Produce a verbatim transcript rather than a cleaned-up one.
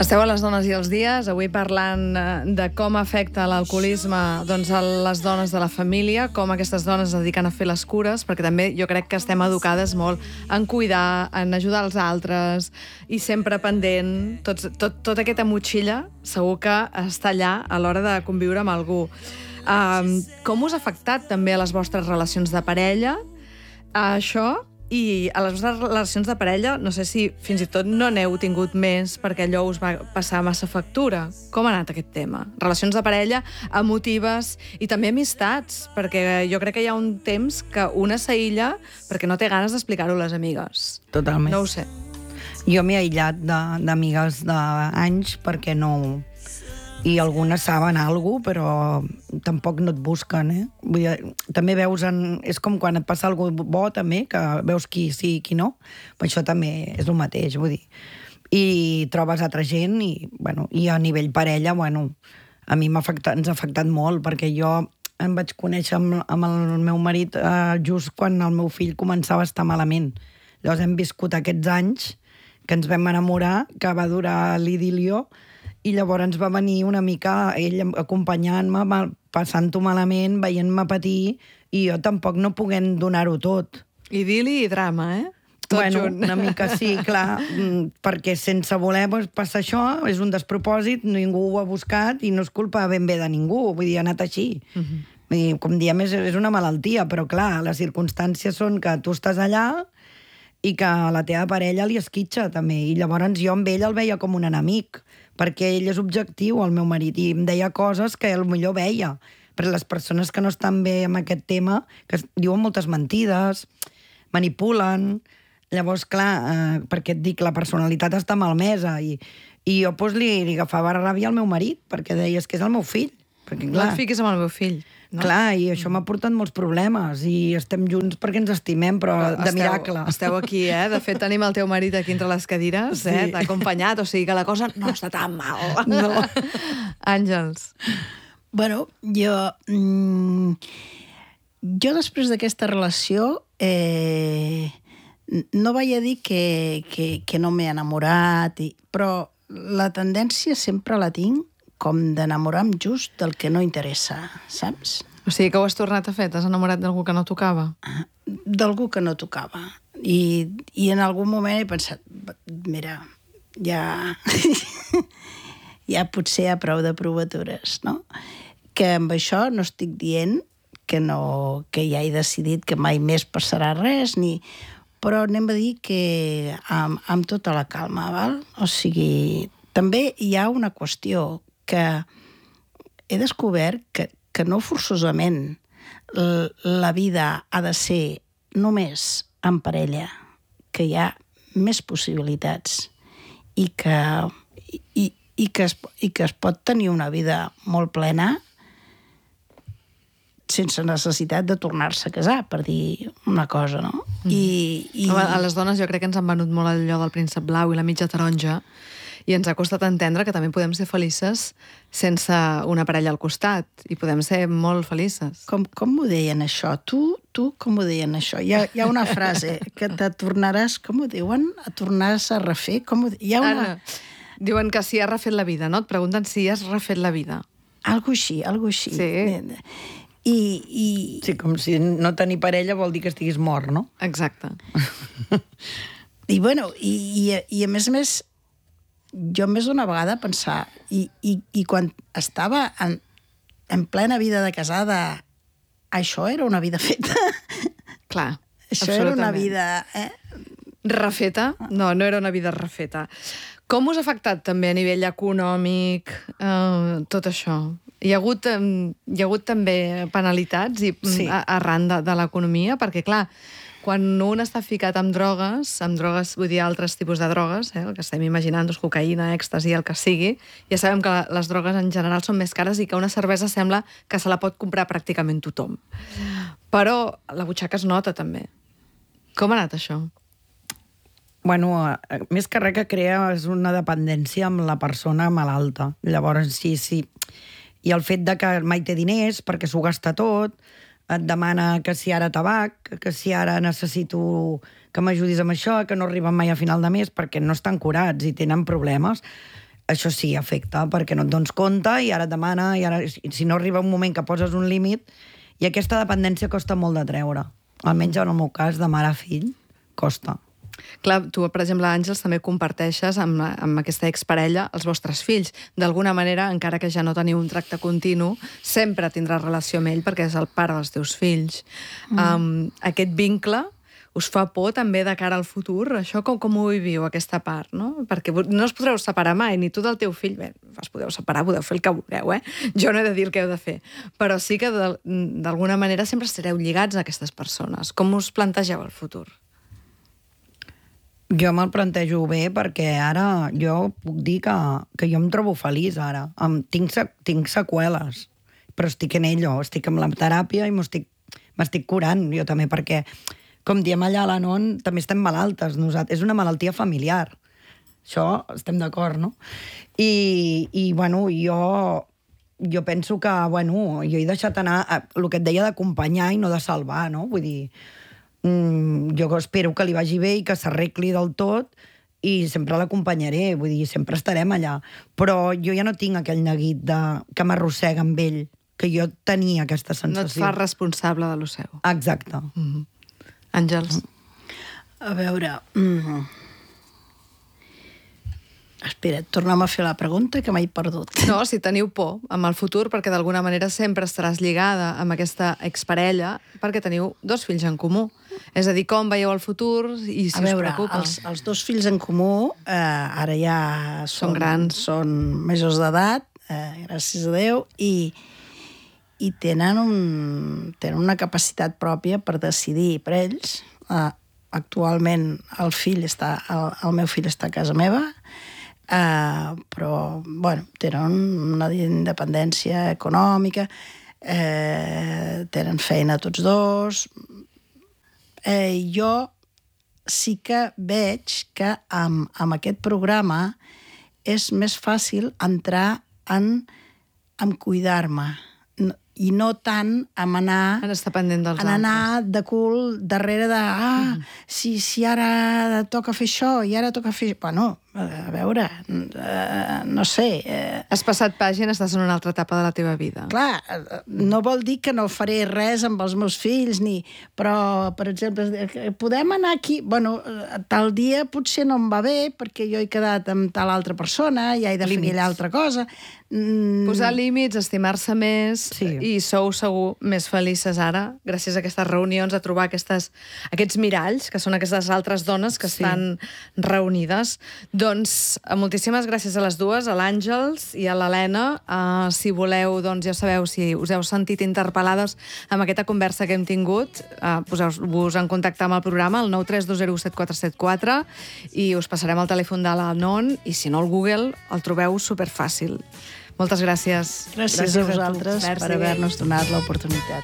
Esteu a les dones i els dies, avui parlant de com afecta l'alcoholisme doncs, a les dones de la família, com aquestes dones es dediquen a fer les cures, perquè també jo crec que estem educades molt en cuidar, en ajudar els altres, i sempre pendent. Tot, tot, tota aquesta motxilla segur que està allà a l'hora de conviure amb algú. Um, com us ha afectat també a les vostres relacions de parella, a això? I a les vostres relacions de parella, no sé si fins i tot no n'heu tingut més perquè allò us va passar massa factura. Com ha anat aquest tema? Relacions de parella, emotives i també amistats, perquè jo crec que hi ha un temps que una s'aïlla perquè no té ganes d'explicar-ho a les amigues. Totalment. No ho sé. Jo m'he aïllat d'amigues d'anys perquè no... I algunes saben alguna cosa, però tampoc no et busquen, eh? Vull dir, també veus... En... És com quan et passa alguna cosa bo, també, que veus qui sí i qui no. Però això també és el mateix, vull dir. I trobes altra gent i, bueno, i a nivell parella, bueno, a mi m'ha afectat, ens ha afectat molt, perquè jo em vaig conèixer amb, amb el meu marit eh, just quan el meu fill començava a estar malament. Llavors hem viscut aquests anys que ens vam enamorar, que va durar l'idilio, i llavors ens va venir una mica ell acompanyant-me, passant-ho malament, veient-me patir, i jo tampoc no poguent donar-ho tot. Idili i drama, eh? Tot bueno, junt. Una mica sí, clar, perquè sense voler passar això, és un despropòsit, ningú ho ha buscat i no és culpa ben bé de ningú, vull dir, ha anat així. Uh -huh. Vull dir, com diem, és, és una malaltia, però clar, les circumstàncies són que tu estàs allà i que la teva parella li esquitxa, també, i llavors jo amb ell el veia com un enemic, perquè ell és objectiu, el meu marit, i em deia coses que potser veia. Per les persones que no estan bé amb aquest tema, que diuen moltes mentides, manipulen... Llavors, clar, eh, perquè et dic, la personalitat està malmesa, i, i jo doncs, li, li agafava ràbia al meu marit, perquè deies que és el meu fill. Perquè, clar, no et fiquis amb el meu fill. No? Clar, i això m'ha portat molts problemes, i estem junts perquè ens estimem, però, però de esteu, miracle. Esteu aquí, eh? De fet, tenim el teu marit aquí entre les cadires, sí. eh? T'ha acompanyat, o sigui que la cosa no està tan mal. No. Àngels. Bueno, jo... Mm, jo després d'aquesta relació eh, no vaig a dir que, que, que no m'he enamorat, i, però la tendència sempre la tinc com d'enamorar-me just del que no interessa, saps? O sigui que ho has tornat a fer? T'has enamorat d'algú que no tocava? D'algú que no tocava. I, i en algun moment he pensat, mira, ja... ja potser hi ha prou de provatures, no? Que amb això no estic dient que, no, que ja he decidit que mai més passarà res, ni... però anem a dir que amb, amb tota la calma, val? O sigui, també hi ha una qüestió que he descobert que, que no forçosament la vida ha de ser només en parella, que hi ha més possibilitats i que, i, i que, es, i que es pot tenir una vida molt plena sense necessitat de tornar-se a casar, per dir una cosa, no? Mm. I, i... A les dones jo crec que ens han venut molt allò del príncep blau i la mitja taronja, i ens ha costat entendre que també podem ser felices sense una parella al costat, i podem ser molt felices. Com, com ho deien això? Tu, tu com ho deien això? Hi ha, hi ha una frase que te tornaràs, com ho diuen? A tornar-se a refer? Com ho, hi ha una... Ara, diuen que si has refet la vida, no? Et pregunten si has refet la vida. Algo així, algo així. Sí. I, i... Sí, com si no tenir parella vol dir que estiguis mort, no? Exacte. I, bueno, i, i, i a més a més, jo més d'una vegada pensar, i, i, i quan estava en, en plena vida de casada, això era una vida feta. Clar, això era una vida... Eh? Refeta? No, no era una vida refeta. Com us ha afectat també a nivell econòmic eh, tot això? Hi ha hagut, eh, hi ha hagut també penalitats i, sí. arran de, de l'economia? Perquè, clar, quan un està ficat amb drogues, amb drogues, vull dir, altres tipus de drogues, eh, el que estem imaginant, doncs, cocaïna, èxtasi, el que sigui, ja sabem que les drogues en general són més cares i que una cervesa sembla que se la pot comprar pràcticament tothom. Però la butxaca es nota, també. Com ha anat això? Bueno, més que res que crea és una dependència amb la persona malalta. Llavors, sí, sí. I el fet de que mai té diners perquè s'ho gasta tot, et demana que si ara tabac, que si ara necessito que m'ajudis amb això, que no arriben mai a final de mes perquè no estan curats i tenen problemes. això sí, afecta, perquè no et dones compte i ara et demana, i ara, si no arriba un moment que poses un límit, i aquesta dependència costa molt de treure. Almenys en el meu cas, de mare a fill, costa. Clar, tu, per exemple, Àngels, també comparteixes amb, amb aquesta exparella els vostres fills. D'alguna manera, encara que ja no teniu un tracte continu, sempre tindràs relació amb ell perquè és el pare dels teus fills. Mm. Um, aquest vincle us fa por també de cara al futur? Això com, com ho viviu, aquesta part, no? Perquè no us podreu separar mai, ni tu del teu fill. Bé, us podeu separar, podeu fer el que vulgueu, eh? Jo no he de dir el que heu de fer. Però sí que d'alguna manera sempre estareu lligats a aquestes persones. Com us plantegeu el futur? Jo me'l plantejo bé perquè ara jo puc dir que, que jo em trobo feliç ara. Em, tinc, tinc seqüeles, però estic en ello, estic amb la teràpia i m'estic curant jo també, perquè, com diem allà a la N O N, també estem malaltes. Nosaltres, és una malaltia familiar. Això estem d'acord, no? I, i bueno, jo, jo penso que, bueno, jo he deixat anar a, el que et deia d'acompanyar i no de salvar, no? Vull dir, Mm, jo espero que li vagi bé i que s'arregli del tot i sempre l'acompanyaré, vull dir, sempre estarem allà. Però jo ja no tinc aquell neguit de, que m'arrossega amb ell, que jo tenia aquesta sensació. No et fa responsable de lo seu. Exacte. Mm-hmm. Àngels? A veure... Mm. Espera, torna'm a fer la pregunta, que m'he perdut. No, si teniu por amb el futur, perquè d'alguna manera sempre estaràs lligada amb aquesta exparella, perquè teniu dos fills en comú. És a dir, com veieu el futur i si a veure, us preocupa. Els, els dos fills en comú eh, ara ja són, Són grans. Són majors d'edat, eh, gràcies a Déu, i, i tenen, un, tenen una capacitat pròpia per decidir per ells. Eh, actualment el fill està, el, el meu fill està a casa meva, Uh, però, bueno, tenen una independència econòmica, eh, tenen feina tots dos. Eh, jo sí que veig que amb, amb aquest programa és més fàcil entrar en, en cuidar-me i no tant en anar... En estar pendent dels en anar de cul darrere de... Ah, mm. si, si ara toca fer això i ara toca fer... Bueno, a veure, eh, no sé... Eh... Has passat pàgina, estàs en una altra etapa de la teva vida. Clar, no vol dir que no faré res amb els meus fills, ni... Però, per exemple, podem anar aquí... Bueno, tal dia potser no em va bé perquè jo he quedat amb tal altra persona, ja he de fer aquella altra cosa... Mm. Posar límits, estimar-se més, sí. I sou segur més felices ara, gràcies a aquestes reunions, a trobar aquestes, aquests miralls, que són aquestes altres dones que sí. Estan reunides. Doncs moltíssimes gràcies a les dues, a l'Àngels i a l'Helena. Uh, si voleu, doncs ja sabeu, si us heu sentit interpel·lades amb aquesta conversa que hem tingut, uh, poseu-vos en contacte amb el programa, el nou tres dos zero set quatre set quatre, i us passarem el telèfon de la N O N, i si no, el Google el trobeu superfàcil. Moltes gràcies. Gràcies, gràcies a vosaltres per haver-nos donat l'oportunitat.